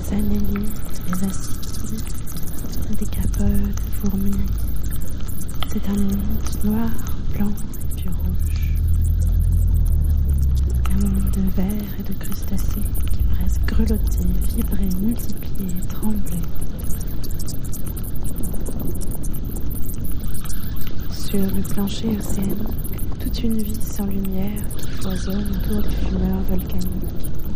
les annélites, les acides, les décapodes, fourmis. C'est un monde noir, blanc et puis rouge. Un monde de vers et de crustacés qui paraissent grelotter, vibrer, multiplier, trembler. Sur le plancher océanique, toute une vie sans lumière qui foisonne autour des fumeurs volcaniques.